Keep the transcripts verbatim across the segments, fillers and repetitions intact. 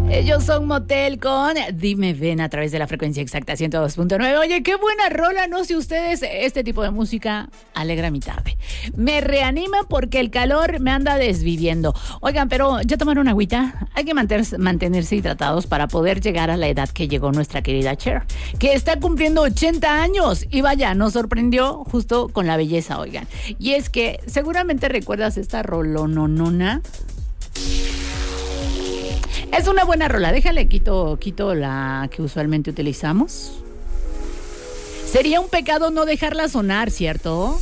Ellos son Motel con Dime Ven a través de la frecuencia exacta ciento dos punto nueve. Oye, qué buena rola, no sé ustedes, este tipo de música alegra mi tarde. Me reanima porque el calor me anda desviviendo. Oigan, pero ¿ya tomaron agüita? Hay que mantenerse, mantenerse hidratados para poder llegar a la edad que llegó nuestra querida Cher, que está cumpliendo ochenta años. Y vaya, nos sorprendió justo con la belleza, oigan. Y es que seguramente recuerdas esta rolononona. Es una buena rola, déjale, quito, quito la que usualmente utilizamos. Sería un pecado no dejarla sonar, ¿cierto?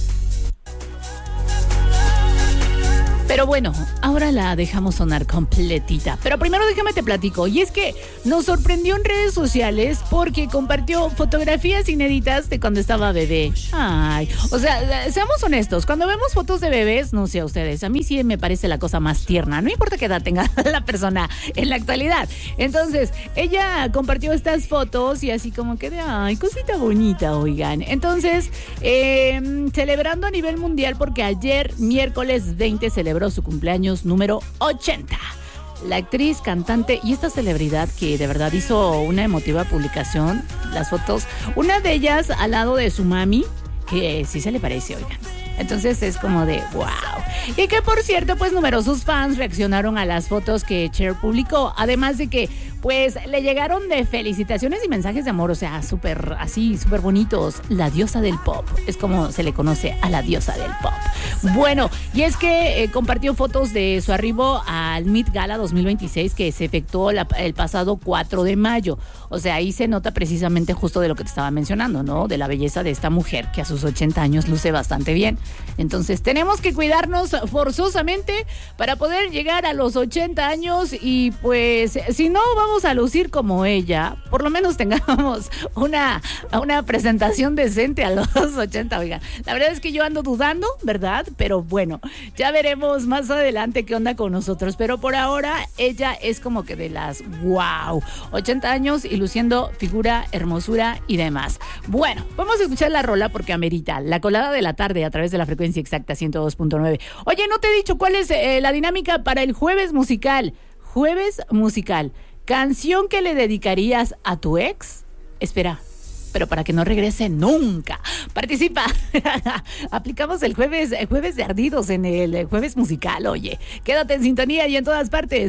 Pero bueno, ahora la dejamos sonar completita. Pero primero déjame te platico. Y es que nos sorprendió en redes sociales porque compartió fotografías inéditas de cuando estaba bebé. Ay, o sea, seamos honestos. Cuando vemos fotos de bebés, no sé a ustedes, a mí sí me parece la cosa más tierna. No importa qué edad tenga la persona en la actualidad. Entonces, ella compartió estas fotos y así como que de, ay, cosita bonita, oigan. Entonces, eh, celebrando a nivel mundial porque ayer, miércoles veinte, celebró su cumpleaños número ochenta. La actriz, cantante y esta celebridad que de verdad hizo una emotiva publicación, las fotos, una de ellas al lado de su mami, que sí se le parece, oigan. Entonces es como de wow. Y que por cierto, pues numerosos fans reaccionaron a las fotos que Cher publicó, además de que pues le llegaron de felicitaciones y mensajes de amor, o sea, súper así, súper bonitos. La diosa del pop, es como se le conoce a la diosa del pop. Bueno, y es que eh, compartió fotos de su arribo al Met Gala dos mil veintiséis que se efectuó la, el pasado cuatro de mayo. O sea, ahí se nota precisamente justo de lo que te estaba mencionando, ¿no? De la belleza de esta mujer que a sus ochenta años luce bastante bien. Entonces tenemos que cuidarnos forzosamente para poder llegar a los ochenta años y pues si no vamos a lucir como ella, por lo menos tengamos una, una presentación decente a los ochenta, oigan. La verdad es que yo ando dudando, ¿verdad? Pero bueno, ya veremos más adelante qué onda con nosotros. Pero por ahora ella es como que de las wow, ochenta años y luciendo figura, hermosura y demás. Bueno, vamos a escuchar la rola porque amerita la colada de la tarde a través de la frecuencia exacta ciento dos punto nueve. Oye, no te he dicho cuál es eh, la dinámica para el jueves musical. Jueves musical. ¿Canción que le dedicarías a tu ex? Espera, pero para que no regrese nunca. Participa. Aplicamos el jueves, el jueves de ardidos en el jueves musical, oye. Quédate en sintonía y en todas partes.